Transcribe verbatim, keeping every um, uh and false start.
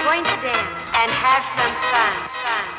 going to dance and have some fun, fun.